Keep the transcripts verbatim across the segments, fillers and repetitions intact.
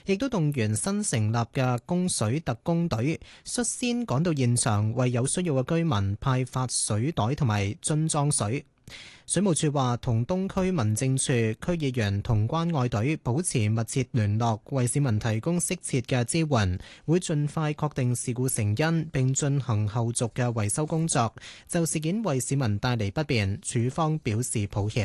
亦都動員新成立嘅供水特工隊，率先趕到現場，為有需要嘅居民派發水袋同埋樽裝水。水務署話，同東區民政處、區議員同關愛隊保持密切聯絡，為市民提供適切嘅支援，會盡快確定事故成因，並進行後續嘅維修工作。就事件為市民帶嚟不便，署方表示抱歉。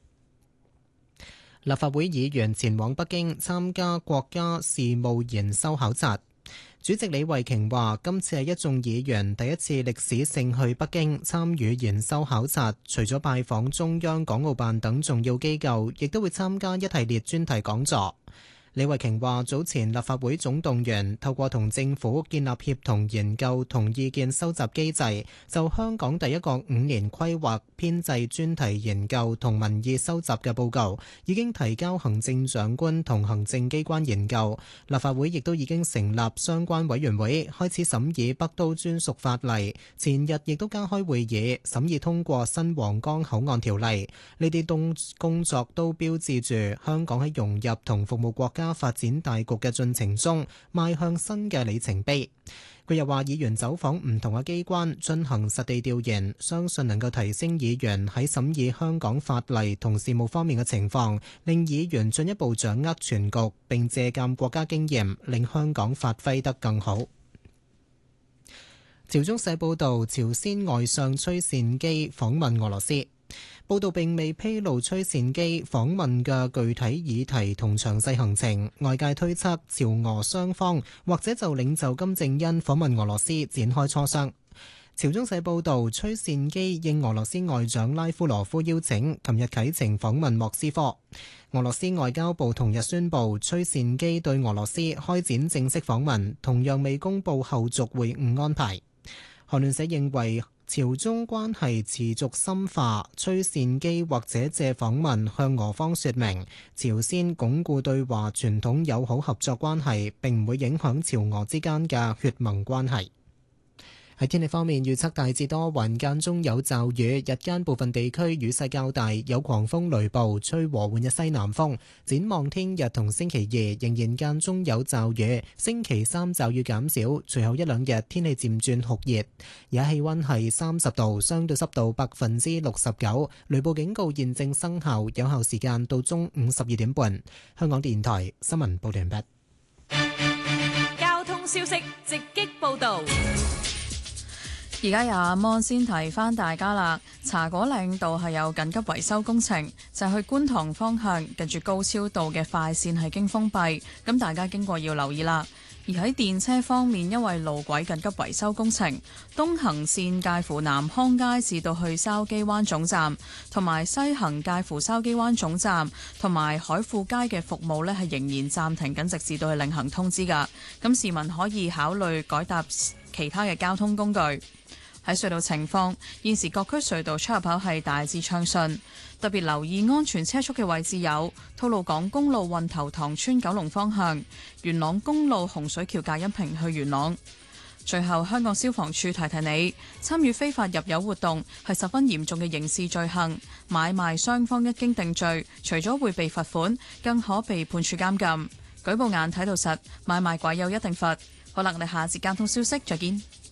立法會議員前往北京參加國家事務研修考察。主席李慧瓊話：今次係一眾議員第一次歷史性去北京參與研修考察，除咗拜訪中央港澳辦等重要機構，亦都會參加一系列專題講座。李慧瓊話：早前立法會總動員，透過同政府建立協同研究同意見收集機制，就香港第一個五年規劃編製專題研究同民意收集嘅報告，已經提交行政長官同行政機關研究。立法會亦都已經成立相關委員會，開始審議北都專屬法例。前日亦都加開會議，審議通過新皇崗口岸條例。呢啲動工作都標誌住香港喺融入同服務國家發展大局嘅進程中邁向新嘅里程碑。佢又話，議員走訪唔同嘅機關進行實地調研，相信能夠提升議員喺審議香港法例同事務方面嘅情況，令議員進一步掌握全局，並借鑑國家經驗，令香港發揮得更好。朝中社報導，朝鮮外相崔善基訪問俄羅斯。報道並未披露崔善基訪問嘅具體議題同詳細行程，外界推測朝俄雙方或者就領袖金正恩訪問俄羅斯展開磋商。朝中社報導，崔善基應俄羅斯外長拉夫羅夫邀請，琴日啟程訪問莫斯科。俄羅斯外交部同日宣布，崔善基對俄羅斯開展正式訪問，同樣未公佈後續會晤安排。韓聯社認為，朝中關係持續深化，崔善基或者借訪問向俄方說明，朝鮮鞏固對華傳統友好合作關係，並唔會影響朝俄之間嘅血盟關係。喺天氣方面，預測大致多雲，間中有驟雨，日間部分地區雨勢較大，有狂風雷暴，吹和緩嘅西南風。展望聽日同星期二仍然間中有驟雨，星期三驟雨減少，隨後一兩日天氣漸轉酷熱。而家氣溫係三十度，相對濕度百分之六十九，雷暴警告現正生效，有效時間到中午十二點半。香港電台新聞報道完畢。 交通消息直擊報道。 而家有阿摩先提翻大家啦，茶果嶺道係有緊急維修工程，就係去觀塘方向近住高超道嘅快線係經封閉，咁大家經過要留意啦。而喺電車方面，因為路軌緊急維修工程，東行線介乎南康街至到去筲箕灣總站，同埋西行介乎筲箕灣總站同埋海富街嘅服務呢係仍然暫停緊，直至到去另行通知㗎。咁市民可以考慮改搭其他嘅交通工具。喺隧道情況，現時各區隧道出入口係大致暢順，特別留意安全車速嘅位置有吐露港公路運頭塘村九龍方向、元朗公路洪水橋隔音屏去元朗。最後，香港消防處提提你，參與非法入油活動係十分嚴重嘅刑事罪行，買賣雙方一經定罪，除咗會被罰款，更可被判處監禁。舉報眼睇到實，買賣鬼有一定罰。好啦，我哋下節交通消息再見。